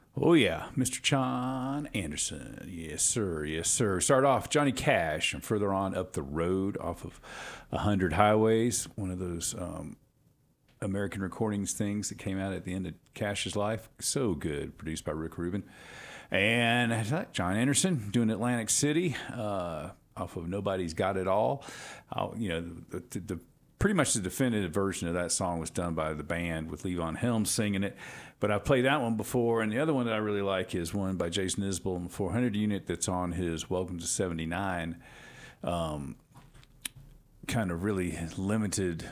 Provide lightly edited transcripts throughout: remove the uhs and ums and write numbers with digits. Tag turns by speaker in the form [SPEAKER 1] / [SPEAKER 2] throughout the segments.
[SPEAKER 1] Oh yeah, Mr. John Anderson. Yes, sir. Yes, sir. Start off Johnny Cash and further on up the road off of 100 Highways, one of those American recordings things that came out at the end of Cash's life. So good, produced by Rick Rubin. And that's that, John Anderson doing Atlantic City off of Nobody's Got It All. The pretty much the definitive version of that song was done by the band with Levon Helms singing it. But I've played that one before, and the other one that I really like is one by Jason Isbell and the 400 unit that's on his Welcome to 79 kind of really limited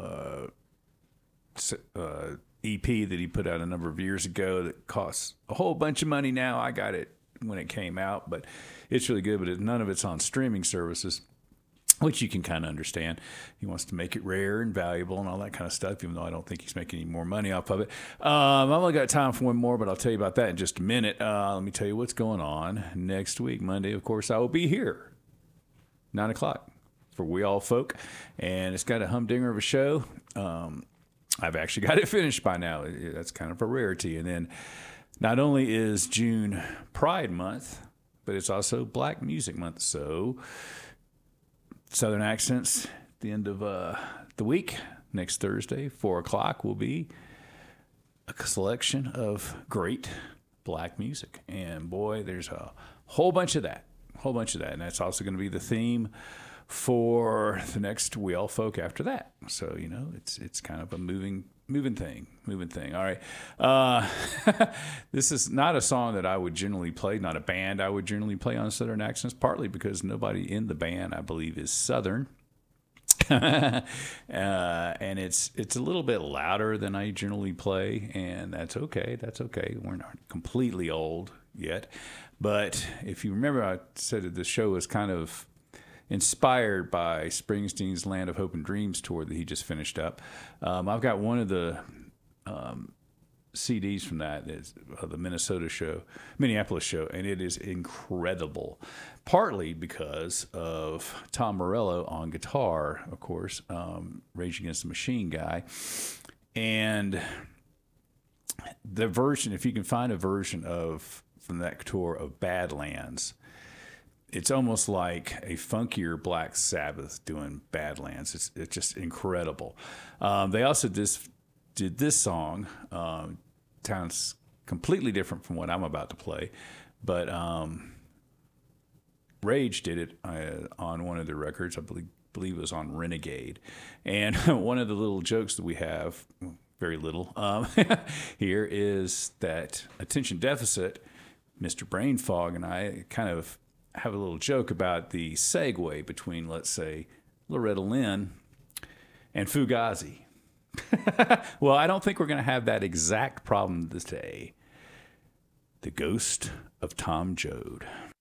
[SPEAKER 1] EP that he put out a number of years ago that costs a whole bunch of money now. I got it when it came out, but it's really good, but none of it's on streaming services, which you can kind of understand. He wants to make it rare and valuable and all that kind of stuff, even though I don't think he's making any more money off of it. I've only got time for one more, but I'll tell you about that in just a minute. Let me tell you what's going on next week. Monday, of course, I will be here, 9 o'clock for We All Folk, and it's got a humdinger of a show. I've actually got it finished by now. That's kind of a rarity. And then not only is June Pride Month, but it's also Black Music Month. So Southern Accents, at the end of the week, next Thursday, 4 o'clock, will be a selection of great black music. And boy, there's a whole bunch of that. And that's also going to be the theme for the next We All Folk after that. So, it's kind of a moving thing. All right. This is not a song that I would generally play, not a band I would generally play on Southern Accents, partly because nobody in the band, I believe, is Southern. And it's a little bit louder than I generally play, and that's okay. We're not completely old yet. But if you remember, I said that the show was kind of inspired by Springsteen's Land of Hope and Dreams tour that he just finished up. I've got one of the CDs from that, is the Minneapolis show, and it is incredible. Partly because of Tom Morello on guitar, of course, Rage Against the Machine guy. And the version, if you can find a version from that tour of Badlands, it's almost like a funkier Black Sabbath doing Badlands. It's just incredible. They also did this song. Sounds completely different from what I'm about to play, but Rage did it on one of their records. I believe it was on Renegade. And one of the little jokes that we have, very little, here is that attention deficit, Mr. Brain Fog, and I kind of have a little joke about the segue between, let's say, Loretta Lynn and Fugazi. Well, I don't think we're going to have that exact problem today. The Ghost of Tom Joad.